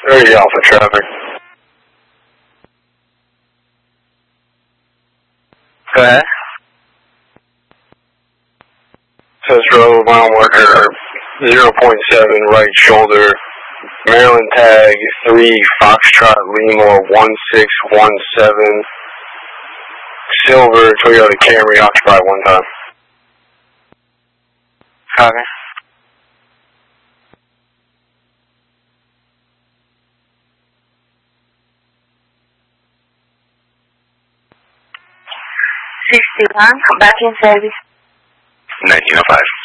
30 Alpha traffic. Go ahead. Says road mile marker 0.7 right shoulder. Maryland tag 3 Foxtrot Lima 1617. Silver Toyota Camry occupied one time. Copy. Back in service. 1905.